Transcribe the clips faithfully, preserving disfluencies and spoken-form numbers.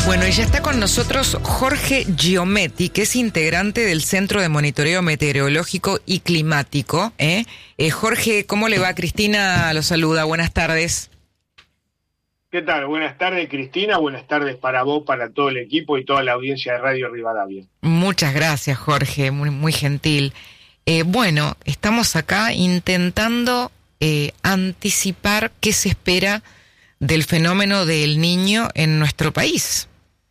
Bueno, y ya está con nosotros Jorge Giometti, que es integrante del Centro de Monitoreo Meteorológico y Climático. ¿eh? Eh, Jorge, ¿cómo le va? Cristina lo saluda. Buenas tardes. ¿Qué tal? Buenas tardes, Cristina. Buenas tardes para vos, para todo el equipo y toda la audiencia de Radio Rivadavia. Muchas gracias, Jorge. Muy, muy gentil. Eh, bueno, estamos acá intentando eh, anticipar qué se espera del fenómeno del Niño en nuestro país.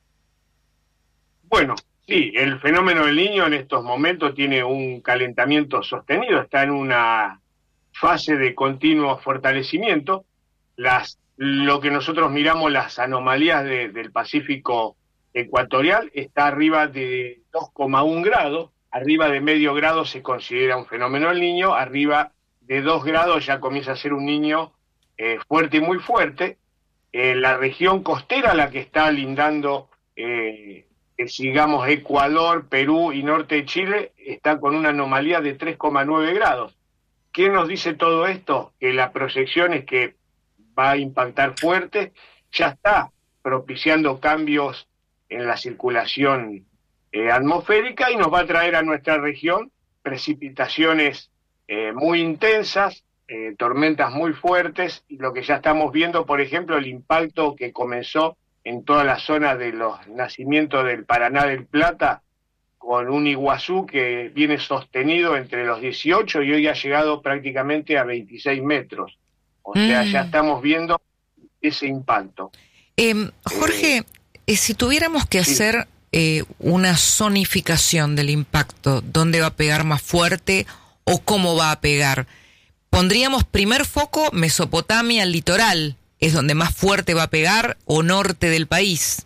Bueno, sí, el fenómeno del Niño en estos momentos tiene un calentamiento sostenido, está en una fase de continuo fortalecimiento. Las, lo que nosotros miramos, las anomalías de, del Pacífico ecuatorial, está arriba de dos coma uno grados, arriba de medio grado se considera un fenómeno del Niño, arriba de dos grados ya comienza a ser un Niño eh, fuerte y muy fuerte. Eh, la región costera, la que está lindando... Eh, que sigamos Ecuador, Perú y norte de Chile, está con una anomalía de tres coma nueve grados. ¿Qué nos dice todo esto? Que la proyección es que va a impactar fuerte, ya está propiciando cambios en la circulación eh, atmosférica y nos va a traer a nuestra región precipitaciones eh, muy intensas, eh, tormentas muy fuertes, y lo que ya estamos viendo, por ejemplo, el impacto que comenzó en toda la zona de los nacimientos del Paraná del Plata, con un Iguazú que viene sostenido entre los dieciocho y hoy ha llegado prácticamente a veintiséis metros. O mm. sea, ya estamos viendo ese impacto. Eh, Jorge, eh, eh, si tuviéramos que sí. hacer eh, una zonificación del impacto, ¿dónde va a pegar más fuerte o cómo va a pegar? Pondríamos primer foco Mesopotamia, el litoral. ¿Es donde más fuerte va a pegar o norte del país?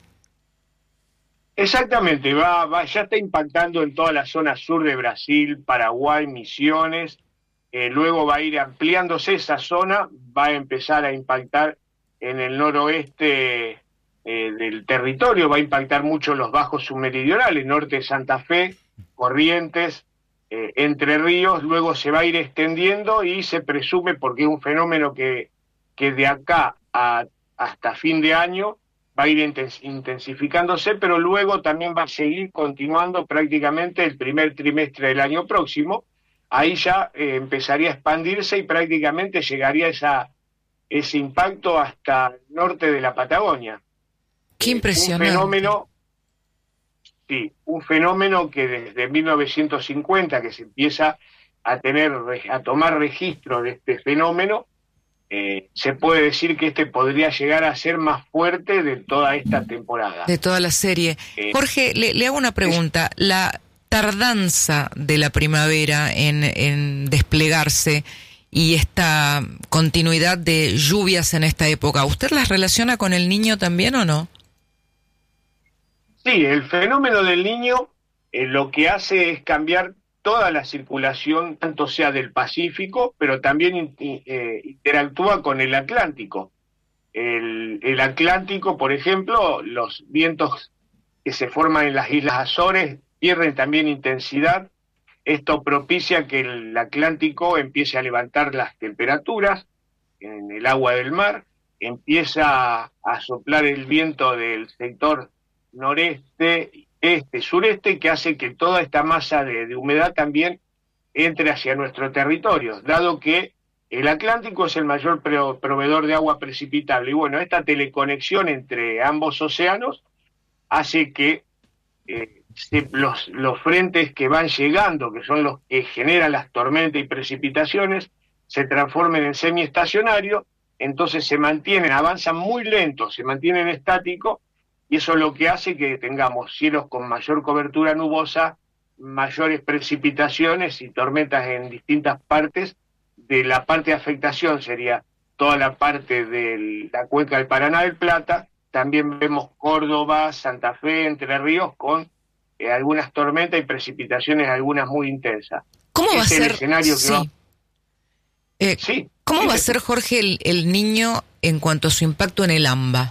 Exactamente, va, va, ya está impactando en toda la zona sur de Brasil, Paraguay, Misiones, eh, luego va a ir ampliándose esa zona, va a empezar a impactar en el noroeste eh, del territorio, va a impactar mucho los bajos submeridionales, norte de Santa Fe, Corrientes, eh, Entre Ríos, luego se va a ir extendiendo y se presume, porque es un fenómeno que, que de acá a, hasta fin de año va a ir intensificándose, pero luego también va a seguir continuando prácticamente el primer trimestre del año próximo. Ahí ya eh, empezaría a expandirse y prácticamente llegaría esa, ese impacto hasta el norte de la Patagonia. ¡Qué impresionante! Un fenómeno, sí, un fenómeno que desde mil novecientos cincuenta que se empieza a tener, a tomar registro de este fenómeno. Eh, se puede decir que este podría llegar a ser más fuerte de toda esta temporada. De toda la serie. Eh, Jorge, le, le hago una pregunta. Es... La tardanza de la primavera en, en desplegarse y esta continuidad de lluvias en esta época, ¿usted las relaciona con el Niño también o no? Sí, el fenómeno del Niño eh, lo que hace es cambiar toda la circulación, tanto sea del Pacífico, pero también eh, interactúa con el Atlántico. El, el Atlántico, por ejemplo, los vientos que se forman en las Islas Azores pierden también intensidad. Esto propicia que el Atlántico empiece a levantar las temperaturas en el agua del mar, empieza a soplar el viento del sector noreste, este, sureste, que hace que toda esta masa de, de humedad también entre hacia nuestro territorio, dado que el Atlántico es el mayor pro, proveedor de agua precipitable. Y bueno, esta teleconexión entre ambos océanos hace que eh, se, los, los frentes que van llegando, que son los que generan las tormentas y precipitaciones, se transformen en semiestacionarios, entonces se mantienen, avanzan muy lentos, se mantienen estáticos, y eso es lo que hace que tengamos cielos con mayor cobertura nubosa, mayores precipitaciones y tormentas en distintas partes. De la parte de afectación sería toda la parte de la cuenca del Paraná del Plata. También vemos Córdoba, Santa Fe, Entre Ríos, con eh, algunas tormentas y precipitaciones, algunas muy intensas. ¿Cómo va a ser? El escenario que sí. va... Eh, sí. ¿Cómo sí, va sí. a ser, Jorge, el, el Niño en cuanto a su impacto en el AMBA?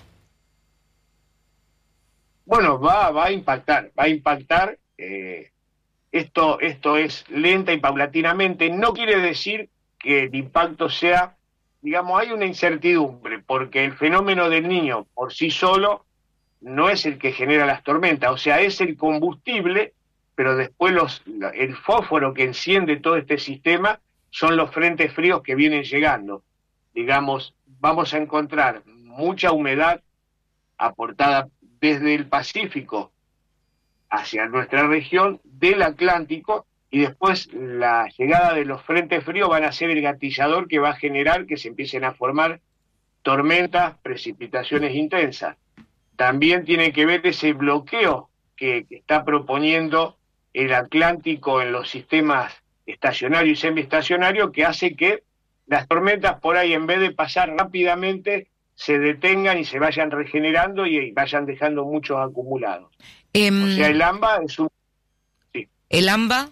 Bueno, va, va a impactar, va a impactar. Eh, esto, esto es lenta y paulatinamente. No quiere decir que el impacto sea, digamos, hay una incertidumbre, porque el fenómeno del Niño por sí solo no es el que genera las tormentas, o sea, es el combustible, pero después los, el fósforo que enciende todo este sistema son los frentes fríos que vienen llegando. Digamos, vamos a encontrar mucha humedad aportada desde el Pacífico hacia nuestra región, del Atlántico, y después la llegada de los frentes fríos van a ser el gatillador que va a generar que se empiecen a formar tormentas, precipitaciones intensas. También tiene que ver ese bloqueo que, que está proponiendo el Atlántico en los sistemas estacionarios y semiestacionarios, que hace que las tormentas por ahí, en vez de pasar rápidamente, se detengan y se vayan regenerando y vayan dejando muchos acumulados. Um, o sea, el AMBA es un... Sí. ¿El AMBA?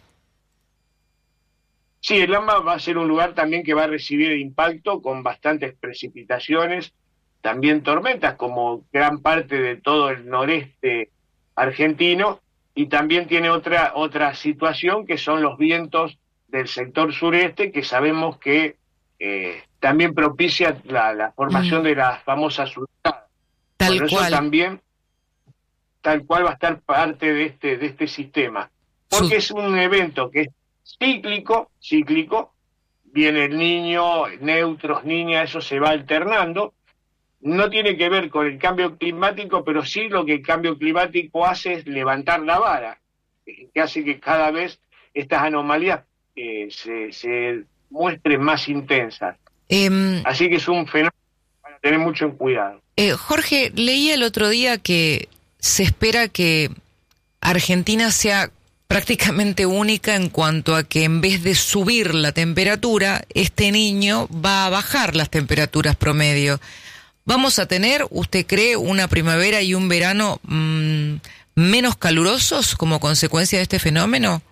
Sí, el AMBA va a ser un lugar también que va a recibir impacto con bastantes precipitaciones, también tormentas, como gran parte de todo el noreste argentino, y también tiene otra, otra situación, que son los vientos del sector sureste, que sabemos que eh, también propicia la, la formación mm. de las famosas huracanes. Tal Por cual. Eso también, tal cual va a estar parte de este, de este sistema, porque Su... es un evento que es cíclico, cíclico, viene el niño, neutros, niñas, eso se va alternando. No tiene que ver con el cambio climático, pero sí lo que el cambio climático hace es levantar la vara, que hace que cada vez estas anomalías eh, se, se muestren más intensas. Eh, Así que es un fenómeno para tener mucho en cuidado. Eh, Jorge, leí el otro día que se espera que Argentina sea prácticamente única en cuanto a que en vez de subir la temperatura, este niño va a bajar las temperaturas promedio. ¿Vamos a tener, usted cree, una primavera y un verano mmm, menos calurosos como consecuencia de este fenómeno?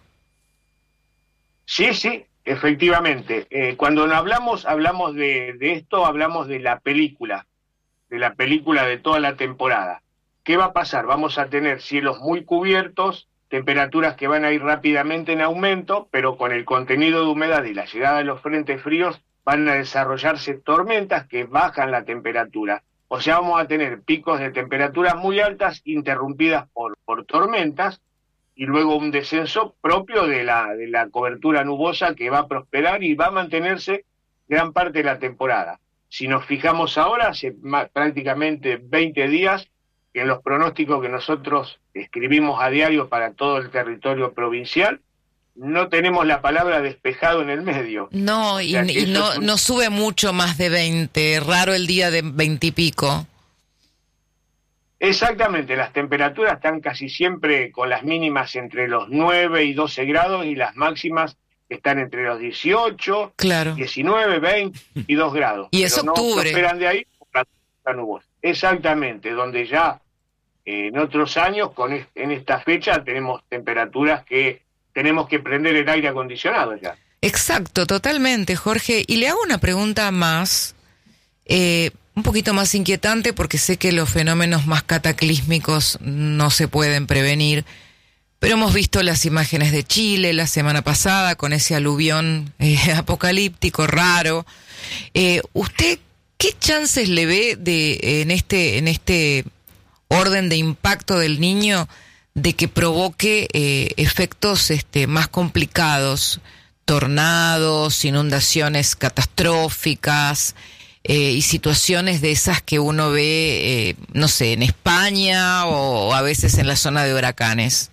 Sí, sí, efectivamente. Eh, cuando hablamos, hablamos de, de esto, hablamos de la película, de la película de toda la temporada. ¿Qué va a pasar? Vamos a tener cielos muy cubiertos, temperaturas que van a ir rápidamente en aumento, pero con el contenido de humedad y la llegada de los frentes fríos van a desarrollarse tormentas que bajan la temperatura. O sea, vamos a tener picos de temperaturas muy altas interrumpidas por, por tormentas, y luego un descenso propio de la, de la cobertura nubosa que va a prosperar y va a mantenerse gran parte de la temporada. Si nos fijamos ahora, hace más, prácticamente veinte días, en los pronósticos que nosotros escribimos a diario para todo el territorio provincial, no tenemos la palabra despejado en el medio. No, y, o sea, y no, un... no sube mucho más de veinte, raro el día de veinte y pico. Exactamente, las temperaturas están casi siempre con las mínimas entre los nueve y doce grados y las máximas están entre los dieciocho, claro. diecinueve, veinte y dos grados. Y es Pero octubre. No esperan de ahí la nubosa. Exactamente, donde ya eh, en otros años, con est en esta fecha, tenemos temperaturas que tenemos que prender el aire acondicionado ya. Exacto, totalmente, Jorge. Y le hago una pregunta más, eh, un poquito más inquietante, porque sé que los fenómenos más cataclísmicos no se pueden prevenir, pero hemos visto las imágenes de Chile la semana pasada con ese aluvión eh, apocalíptico raro. Eh, ¿Usted qué chances le ve de en este en este orden de impacto del Niño de que provoque eh, efectos este, más complicados, tornados, inundaciones catastróficas eh, y situaciones de esas que uno ve, eh, no sé, en España o a veces en la zona de huracanes?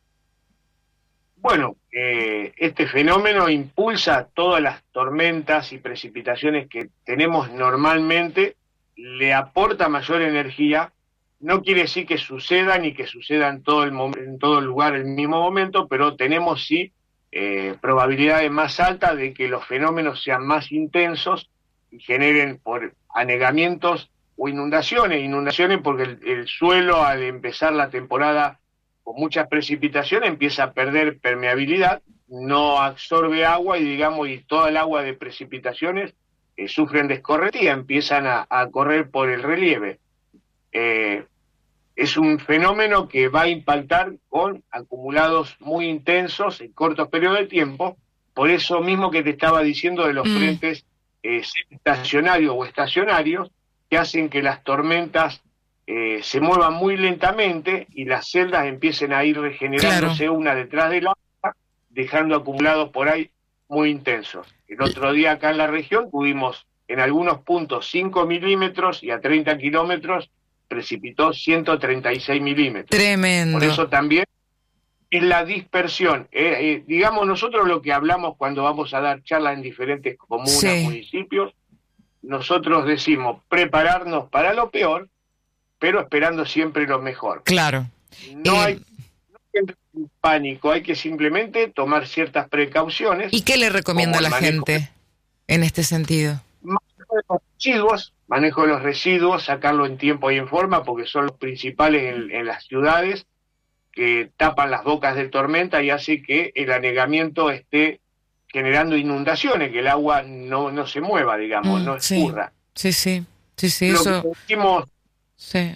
Bueno, eh, este fenómeno impulsa todas las tormentas y precipitaciones que tenemos normalmente, le aporta mayor energía. No quiere decir que sucedan y que sucedan todo el en todo el lugar en el mismo momento, pero tenemos sí eh, probabilidades más altas de que los fenómenos sean más intensos y generen por anegamientos o inundaciones. Inundaciones porque el, el suelo, al empezar la temporada con muchas precipitaciones, empieza a perder permeabilidad, no absorbe agua y digamos y toda el agua de precipitaciones eh, sufren descorretía, empiezan a, a correr por el relieve. Eh, es un fenómeno que va a impactar con acumulados muy intensos en cortos periodos de tiempo, por eso mismo que te estaba diciendo de los mm. frentes eh, estacionarios o estacionarios, que hacen que las tormentas eh, se muevan muy lentamente y las celdas empiecen a ir regenerándose claro. una detrás de la otra, dejando acumulados por ahí muy intensos. El otro día acá en la región tuvimos en algunos puntos cinco milímetros y a treinta kilómetros precipitó ciento treinta y seis milímetros. Tremendo. Por eso también es la dispersión. Eh, eh, digamos, nosotros lo que hablamos cuando vamos a dar charlas en diferentes comunas, sí. municipios, nosotros decimos prepararnos para lo peor, pero esperando siempre lo mejor. Claro. No eh... hay no hay que entrar en pánico, hay que simplemente tomar ciertas precauciones. ¿Y qué le recomienda a la gente en este sentido? Manejo de los residuos, manejo de los residuos, sacarlo en tiempo y en forma, porque son los principales en, en las ciudades, que tapan las bocas de tormenta y hace que el anegamiento esté generando inundaciones, que el agua no, no se mueva, digamos, mm, no escurra. Sí, sí, sí, sí, lo eso... que decimos, sí.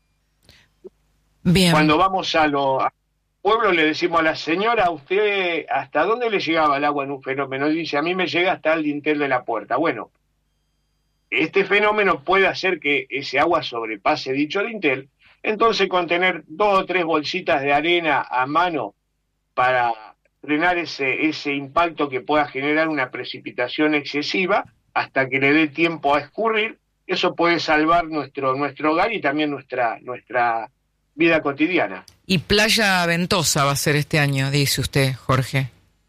Bien. Cuando vamos a los pueblos le decimos a la señora, ¿usted hasta dónde le llegaba el agua en un fenómeno? Y dice, a mí me llega hasta el dintel de la puerta. Bueno, este fenómeno puede hacer que ese agua sobrepase dicho dintel. Entonces, con tener dos o tres bolsitas de arena a mano para frenar ese, ese impacto que pueda generar una precipitación excesiva hasta que le dé tiempo a escurrir, eso puede salvar nuestro, nuestro hogar y también nuestra, nuestra vida cotidiana. Y playa ventosa va a ser este año, dice usted, Jorge.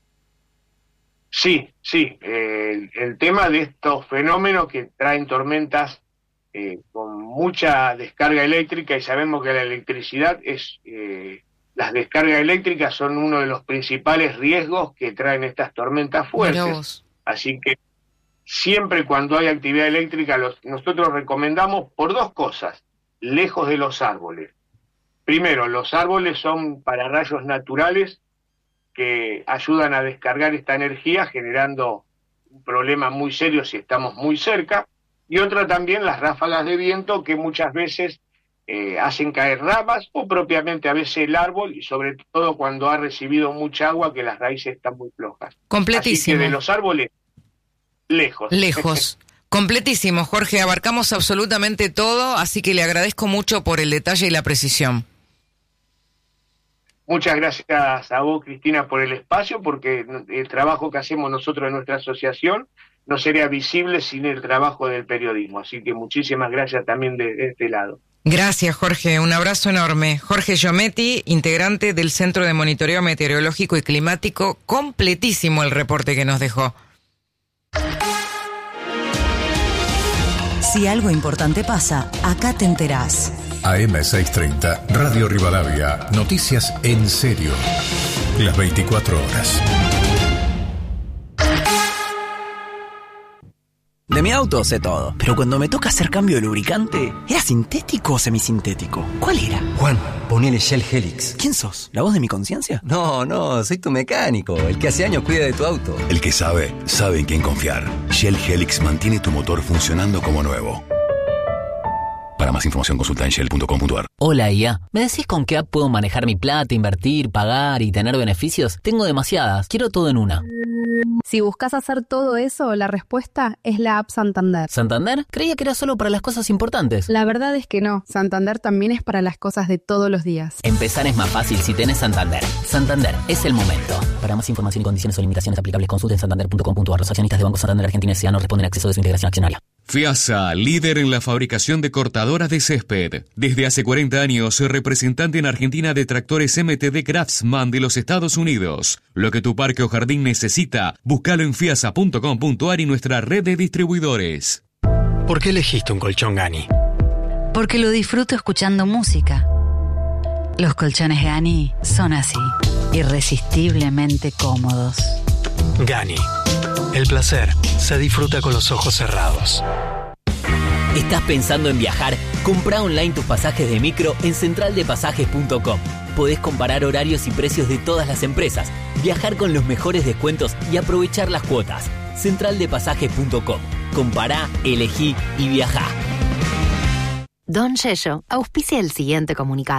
Sí, sí. Eh, el, el tema de estos fenómenos que traen tormentas Eh, con mucha descarga eléctrica, y sabemos que la electricidad es, eh, las descargas eléctricas son uno de los principales riesgos que traen estas tormentas fuertes. Así que siempre cuando hay actividad eléctrica, los, nosotros recomendamos por dos cosas, lejos de los árboles. Primero, los árboles son pararrayos naturales que ayudan a descargar esta energía, generando un problema muy serio si estamos muy cerca. Y otra también las ráfagas de viento que muchas veces eh, hacen caer ramas o propiamente a veces el árbol, y sobre todo cuando ha recibido mucha agua que las raíces están muy flojas. Completísimo. Así que de los árboles, lejos. Lejos. Completísimo, Jorge. Abarcamos absolutamente todo, así que le agradezco mucho por el detalle y la precisión. Muchas gracias a vos, Cristina, por el espacio, porque el trabajo que hacemos nosotros en nuestra asociación no sería visible sin el trabajo del periodismo. Así que muchísimas gracias también de, de este lado. Gracias, Jorge. Un abrazo enorme. Jorge Giometti, integrante del Centro de Monitoreo Meteorológico y Climático. Completísimo el reporte que nos dejó. Si algo importante pasa, acá te enterás. A M seiscientos treinta, Radio Rivadavia. Noticias en serio. Las veinticuatro horas. De mi auto sé todo, pero cuando me toca hacer cambio de lubricante, ¿era sintético o semisintético? ¿Cuál era? Juan, ponele Shell Helix. ¿Quién sos? ¿La voz de mi conciencia? No, no, soy tu mecánico, el que hace años cuida de tu auto. El que sabe, sabe en quién confiar. Shell Helix mantiene tu motor funcionando como nuevo. Para más información consulta en shell punto com punto a r. Hola I A, ¿me decís con qué app puedo manejar mi plata, invertir, pagar y tener beneficios? Tengo demasiadas, quiero todo en una. Si buscas hacer todo eso, la respuesta es la app Santander. ¿Santander? Creía que era solo para las cosas importantes. La verdad es que no, Santander también es para las cosas de todos los días. Empezar es más fácil si tenés Santander. Santander, es el momento. Para más información y condiciones o limitaciones aplicables, consulten santander punto com punto a r. Los accionistas de Banco Santander Argentina S A no responden a acceso de su integración accionaria. FIASA, líder en la fabricación de cortadoras de césped. Desde hace cuarenta años, representante en Argentina de tractores M T D Craftsman de los Estados Unidos. Lo que tu parque o jardín necesita, búscalo en fiasa punto com punto a r y nuestra red de distribuidores. ¿Por qué elegiste un colchón Gani? Porque lo disfruto escuchando música. Los colchones Gani son así, irresistiblemente cómodos. Gani. El placer se disfruta con los ojos cerrados. ¿Estás pensando en viajar? Comprá online tus pasajes de micro en central de pasajes punto com. Podés comparar horarios y precios de todas las empresas, viajar con los mejores descuentos y aprovechar las cuotas. central de pasajes punto com. Compará, elegí y viajá. Don Yello auspicia el siguiente comunicado.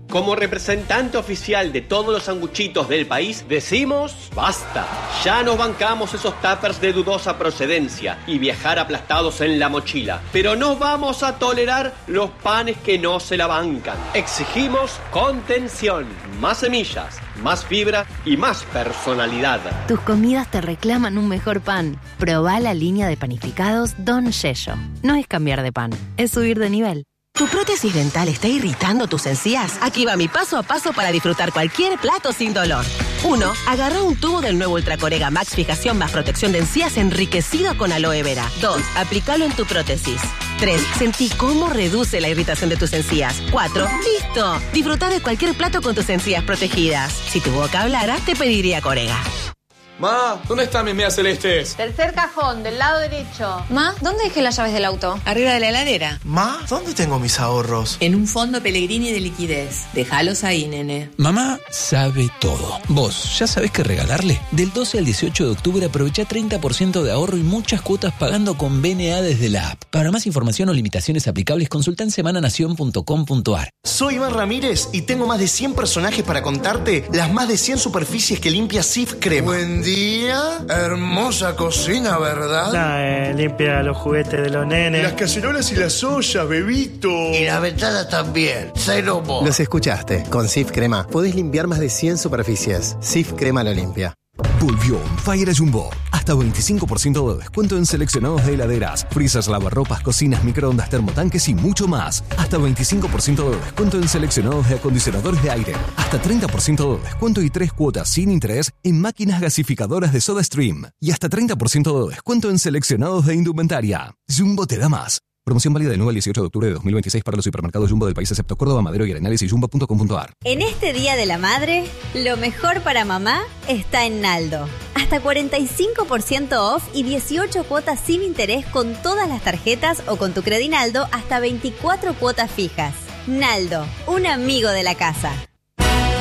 Como representante oficial de todos los sanguchitos del país, decimos basta. Ya nos bancamos esos tuppers de dudosa procedencia y viajar aplastados en la mochila. Pero no vamos a tolerar los panes que no se la bancan. Exigimos contención, más semillas, más fibra y más personalidad. Tus comidas te reclaman un mejor pan. Probá la línea de panificados Don Yello. No es cambiar de pan, es subir de nivel. ¿Tu prótesis dental está irritando tus encías? Aquí va mi paso a paso para disfrutar cualquier plato sin dolor. uno. Agarra un tubo del nuevo Ultracorega Max Fijación más protección de encías enriquecido con aloe vera. dos. Aplícalo en tu prótesis. tres. Sentí cómo reduce la irritación de tus encías. cuatro. ¡Listo! Disfruta de cualquier plato con tus encías protegidas. Si tu boca hablara, te pediría Corega. Ma, ¿dónde están mis medias celestes? Tercer cajón, del lado derecho. Ma, ¿dónde dejé las llaves del auto? Arriba de la heladera. Ma, ¿dónde tengo mis ahorros? En un fondo Pellegrini de liquidez. Déjalos ahí, nene. Mamá sabe todo. ¿Vos ya sabés qué regalarle? Del doce al dieciocho de octubre aprovecha treinta por ciento de ahorro y muchas cuotas pagando con B N A desde la app. Para más información o limitaciones aplicables, consulta en semananación punto com punto a r. Soy Iván Ramírez y tengo más de cien personajes para contarte las más de cien superficies que limpia Sif Crema. Buen día, hermosa cocina, ¿verdad? Nah, eh, limpia los juguetes de los nenes. Las cacerolas y las ollas, bebito. Y la ventana también. Cero mo. Los escuchaste. Con Sif Crema podés limpiar más de cien superficies. Sif Crema lo limpia. Volvió on fire a Jumbo. Hasta veinticinco por ciento de descuento en seleccionados de heladeras, freezers, lavarropas, cocinas, microondas, termotanques y mucho más. Hasta veinticinco por ciento de descuento en seleccionados de acondicionadores de aire. Hasta treinta por ciento de descuento y tres cuotas sin interés en máquinas gasificadoras de SodaStream. Y hasta treinta por ciento de descuento en seleccionados de indumentaria. Jumbo te da más. Promoción válida del nueve al dieciocho de octubre de dos mil veintiséis para los supermercados Jumbo del país excepto Córdoba, Madero y Arenales y jumbo punto com punto a r. En este Día de la Madre, lo mejor para mamá está en Naldo. Hasta cuarenta y cinco por ciento off y dieciocho cuotas sin interés con todas las tarjetas o con tu Credinaldo hasta veinticuatro cuotas fijas. Naldo, un amigo de la casa.